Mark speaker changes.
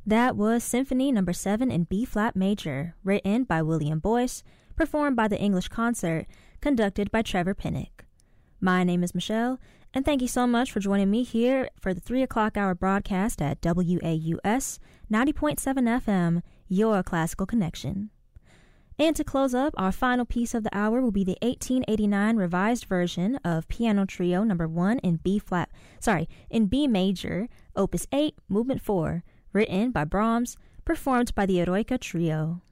Speaker 1: That was Symphony Number 7 in B-flat major, written by William Boyce, performed by the English Concert, conducted by Trevor Pinnock. My name is Michelle, and thank you so much for joining me here for the 3 o'clock hour broadcast at WAUS 90.7 FM, your classical connection. And to close up, our final piece of the hour will be the 1889 revised version of Piano Trio Number 1 in in B major, Opus 8, Movement 4, written by Brahms, performed by the Eroica Trio.